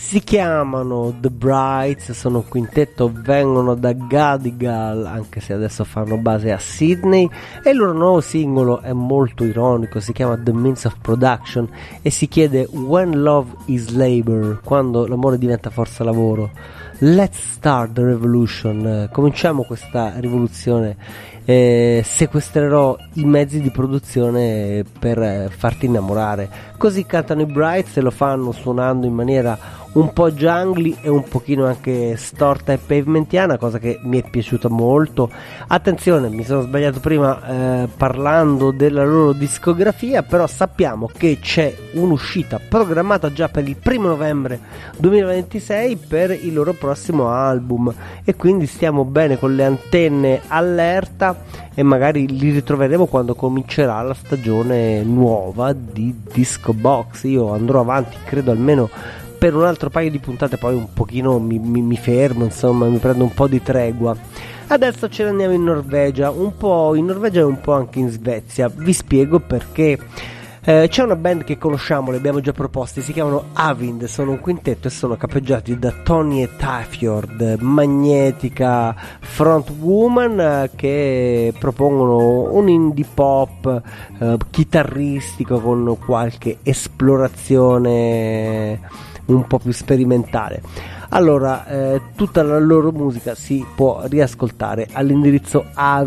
Si chiamano The Brights, sono un quintetto, vengono da Gadigal, anche se adesso fanno base a Sydney, e il loro nuovo singolo è molto ironico, si chiama The Means of Production e si chiede When Love is Labor, quando l'amore diventa forza lavoro. Let's start the revolution, cominciamo questa rivoluzione, sequestrerò i mezzi di produzione per farti innamorare. Così cantano i Brights e lo fanno suonando in maniera un po' jungly e un pochino anche storta e pavementiana, cosa che mi è piaciuta molto. Attenzione, mi sono sbagliato prima parlando della loro discografia, però sappiamo che c'è un'uscita programmata già per il 1 novembre 2026 per il loro prossimo album, e quindi stiamo bene con le antenne allerta e magari li ritroveremo quando comincerà la stagione nuova di Disco Box. Io andrò avanti, credo, almeno per un altro paio di puntate, poi un pochino mi fermo, insomma mi prendo un po' di tregua. Adesso ce ne andiamo in Norvegia, un po' in Norvegia e un po' anche in Svezia. Vi spiego perché. C'è una band che conosciamo, le abbiamo già proposte, si chiamano Avind, sono un quintetto e sono capeggiati da Tonje Tafjord, magnetica frontwoman, che propongono un indie pop chitarristico con qualche esplorazione un po' più sperimentale. Allora, tutta la loro musica si può riascoltare all'indirizzo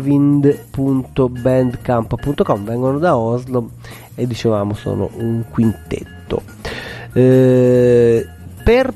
avind.bandcamp.com, vengono da Oslo e dicevamo sono un quintetto. Per